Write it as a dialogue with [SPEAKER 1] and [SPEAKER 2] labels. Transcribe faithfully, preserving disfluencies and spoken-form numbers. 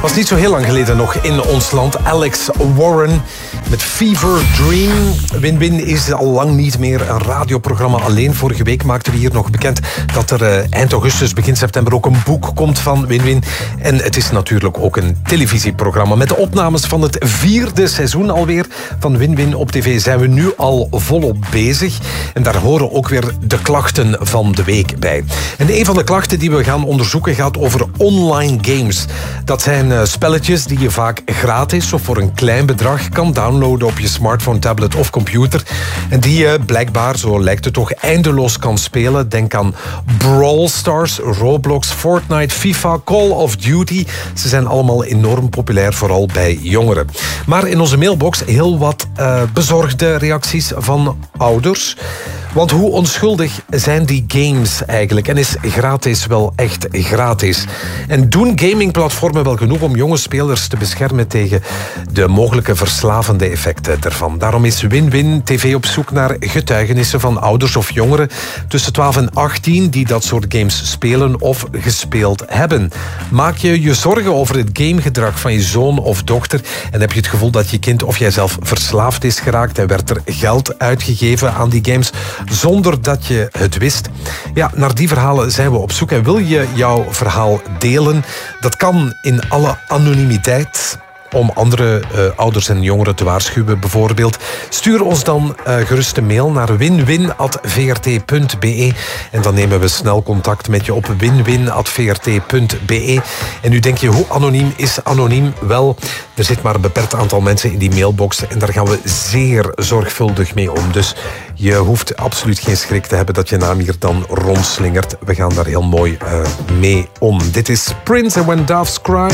[SPEAKER 1] Was niet zo heel lang geleden nog in ons land. Alex Warren met Fever Dream. Win-Win is al lang niet meer een radioprogramma alleen. Vorige week maakten we hier nog bekend dat er uh, eind augustus, begin september ook een boek komt van Win-Win. En het is natuurlijk ook een televisieprogramma. Met de opnames van het vierde seizoen alweer van Win-Win op tv zijn we nu al volop bezig. En daar horen ook weer de klachten van de week bij. En een van de klachten die we gaan onderzoeken gaat over online games. Dat zijn uh, spelletjes die je vaak gratis of voor een klein bedrag kan downloaden op je smartphone, tablet of computer. En die je blijkbaar, zo lijkt het toch, eindeloos kan spelen. Denk aan Brawl Stars, Roblox, Fortnite, FIFA, Call of Duty. Ze zijn allemaal enorm populair, vooral bij jongeren. Maar in onze mailbox heel wat uh, bezorgde reacties van ouders. Want hoe onschuldig zijn die games eigenlijk? En is gratis wel echt gratis? En doen gamingplatformen wel genoeg om jonge spelers te beschermen tegen de mogelijke verslavende effecten ervan? Daarom is Win-Win T V op zoek naar getuigenissen van ouders of jongeren tussen twaalf en achttien die dat soort games spelen of gespeeld hebben. Maak je je zorgen over het gamegedrag van je zoon of dochter en heb je het gevoel dat je kind of jijzelf verslaafd is geraakt en werd er geld uitgegeven aan die games zonder dat je het wist? Ja, naar die verhalen zijn we op zoek. En wil je jouw verhaal delen? Dat kan in alle anonimiteit, om andere uh, ouders en jongeren te waarschuwen bijvoorbeeld. Stuur ons dan uh, gerust een mail naar winwin at v r t punt b e en dan nemen we snel contact met je op winwin at v r t punt b e. En nu denk je, hoe anoniem is anoniem? Wel, er zit maar een beperkt aantal mensen in die mailbox en daar gaan we zeer zorgvuldig mee om. Dus je hoeft absoluut geen schrik te hebben dat je naam hier dan rondslingert. We gaan daar heel mooi uh, mee om. Dit is Prince and When Doves Cry.